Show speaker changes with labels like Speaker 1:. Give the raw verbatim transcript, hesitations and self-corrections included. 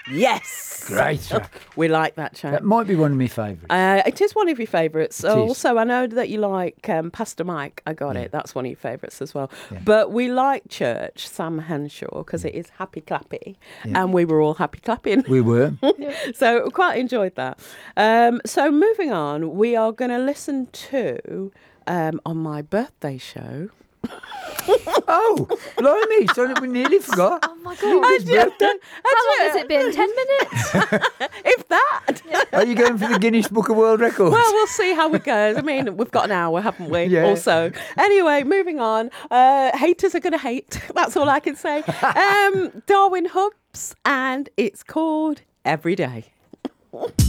Speaker 1: Yes.
Speaker 2: Great track.
Speaker 1: We like that track.
Speaker 2: That might be one of my favourites.
Speaker 1: Uh, it is one of your favourites.
Speaker 2: It is.
Speaker 1: Also, I know that you like um, Pastor Mike. I got
Speaker 2: Yeah.
Speaker 1: it. That's one of your favourites as well.
Speaker 2: Yeah.
Speaker 1: But we like Church, Sam Henshaw, because it is happy clappy.
Speaker 2: Yeah.
Speaker 1: And we were all happy clapping.
Speaker 2: We were.
Speaker 1: So quite enjoyed that. Um, so moving on, we are going to listen to, um, on my birthday show,
Speaker 2: Oh, blimey, sorry, we nearly forgot.
Speaker 3: Oh my God.
Speaker 2: His birthday.
Speaker 3: How long has it been? Ten minutes?
Speaker 1: if that.
Speaker 2: Are you going for the Guinness Book of World Records?
Speaker 1: Well, we'll see how it goes. I mean, we've got an hour, haven't we?
Speaker 2: Yeah.
Speaker 1: Also. Anyway, moving on. Uh, haters are going to hate. That's all I can say. Um, Darwin Hubbs, and it's called Every Day.